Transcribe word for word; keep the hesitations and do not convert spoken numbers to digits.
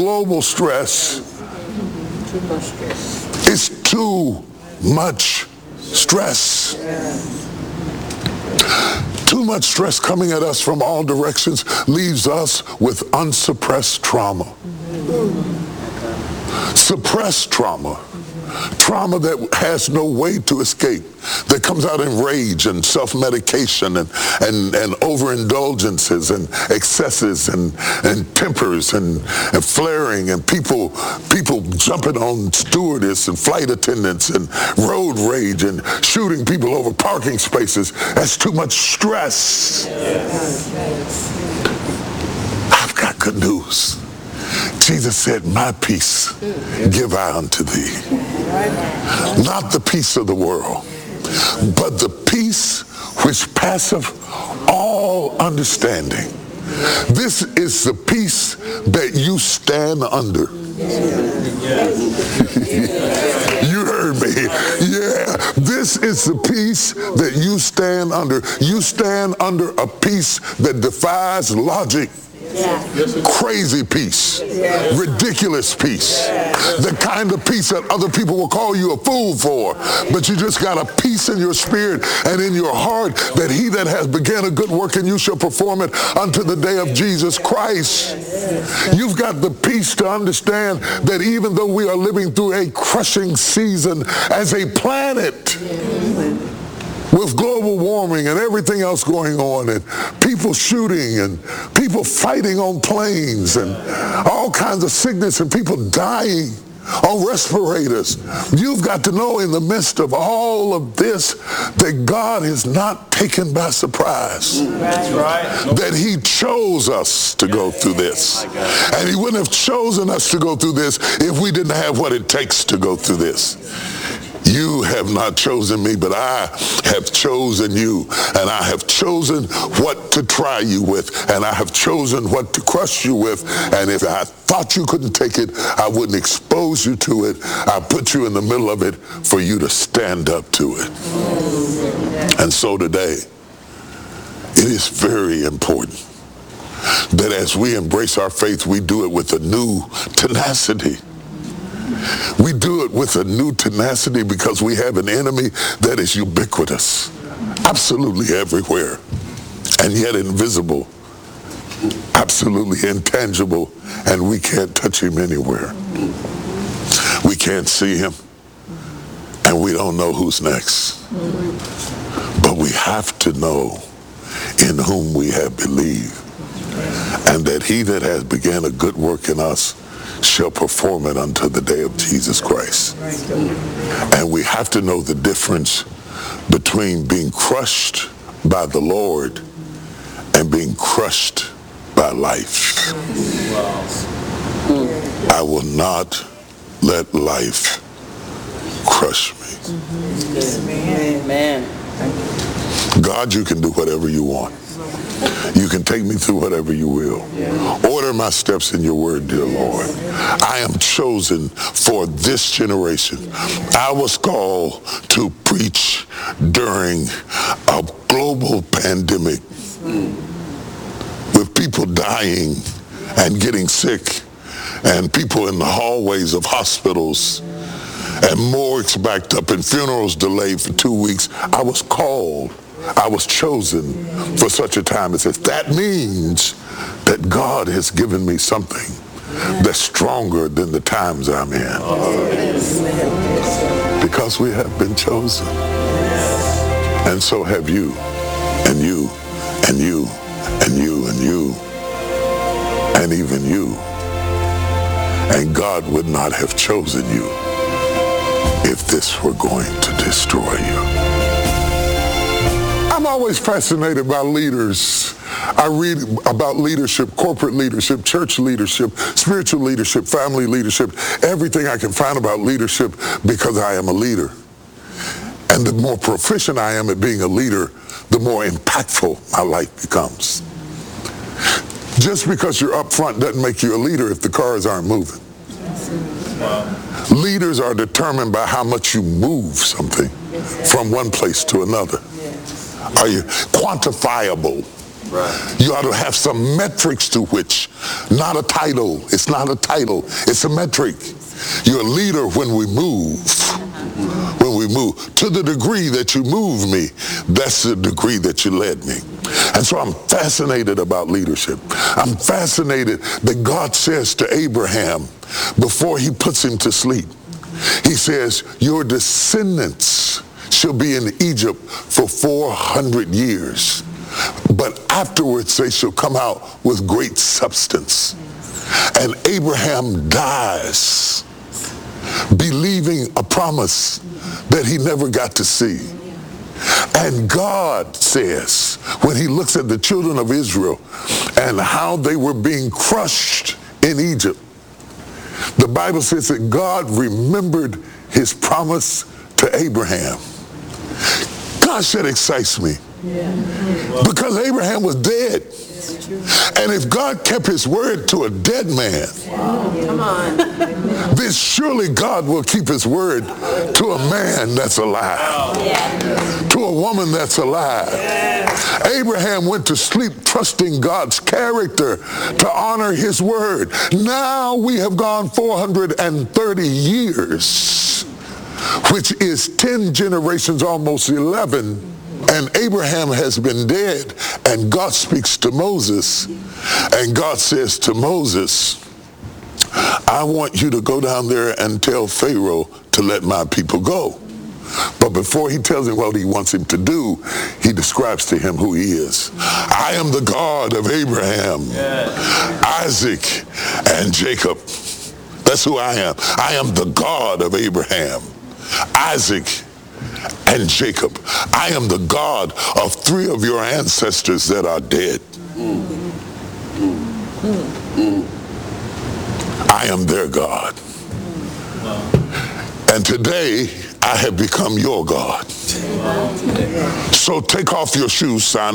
global stress. Too much stress. It's too much stress. Too much stress coming at us from all directions leaves us with unsuppressed trauma. Suppressed trauma. Trauma that has no way to escape, that comes out in rage and self-medication and, and, and overindulgences and excesses and, and tempers and, and flaring and people people jumping on stewardess and flight attendants and road rage and shooting people over parking spaces. That's too much stress. I've got good news. Jesus said, my peace give I unto thee. Not the peace of the world, but the peace which passeth all understanding. This is the peace that you stand under. You heard me. Yeah. This is the peace that you stand under. You stand under a peace that defies logic. Yeah. Crazy peace, yeah. Ridiculous peace, yeah. The kind of peace that other people will call you a fool for, but you just got a peace in your spirit and in your heart that he that has begun a good work in you shall perform it unto the day of Jesus Christ. You've got the peace to understand that even though we are living through a crushing season as a planet, with global warming and everything else going on and people shooting and people fighting on planes and all kinds of sickness and people dying on respirators. You've got to know in the midst of all of this that God is not taken by surprise. That's right. That he chose us to go through this. And he wouldn't have chosen us to go through this if we didn't have what it takes to go through this. You have not chosen me, but I have chosen you, and I have chosen what to try you with, and I have chosen what to crush you with, and if I thought you couldn't take it, I wouldn't expose you to it. I put you in the middle of it for you to stand up to it. And so today, it is very important that as we embrace our faith, we do it with a new tenacity. We do it with a new tenacity because we have an enemy that is ubiquitous, absolutely everywhere, and yet invisible, absolutely intangible, and we can't touch him anywhere. We can't see him, and we don't know who's next. But we have to know in whom we have believed, and that he that has begun a good work in us shall perform it unto the day of Jesus Christ. And we have to know the difference between being crushed by the Lord and being crushed by life. I will not let life crush me. Amen. God, you can do whatever you want. You can take me through whatever you will. Order my steps in your word, dear Lord. I am chosen for this generation. I was called to preach during a global pandemic with people dying and getting sick and people in the hallways of hospitals and morgues backed up and funerals delayed for two weeks. I was called. I was chosen for such a time as this. That means that God has given me something that's stronger than the times I'm in. Because we have been chosen. And so have you, and you, and you, and you, and you, and even you. And God would not have chosen you if this were going to destroy you. I'm always fascinated by leaders. I read about leadership, corporate leadership, church leadership, spiritual leadership, family leadership, everything I can find about leadership because I am a leader. And the more proficient I am at being a leader, the more impactful my life becomes. Just because you're up front doesn't make you a leader if the cars aren't moving. Wow. Leaders are determined by how much you move something from one place to another. Are you quantifiable? Right. You ought to have some metrics to which, not a title. It's not a title. It's a metric. You're a leader when we move. When we move. To the degree that you move me, that's the degree that you led me. And so I'm fascinated about leadership. I'm fascinated that God says to Abraham before he puts him to sleep, he says, your descendants shall be in Egypt for four hundred years. But afterwards they shall come out with great substance. And Abraham dies believing a promise that he never got to see. And God says, when he looks at the children of Israel and how they were being crushed in Egypt, the Bible says that God remembered his promise to Abraham. Gosh, that excites me. Yeah. Because Abraham was dead. And if God kept his word to a dead man, wow. Come on. Then surely God will keep his word to a man that's alive. Yeah. To a woman that's alive. Yeah. Abraham went to sleep trusting God's character to honor his word. Now we have gone four hundred thirty years, which is ten generations, almost eleven. And Abraham has been dead, and God speaks to Moses, and God says to Moses, I want you to go down there and tell Pharaoh to let my people go. But before he tells him what he wants him to do, he describes to him who he is. I am the God of Abraham, Isaac, and Jacob. That's who I am. I am the God of Abraham, Isaac, and Jacob. I am the God of three of your ancestors that are dead. Mm. Mm. Mm. I am their God. Wow. And today I have become your God. Wow. So take off your shoes, son.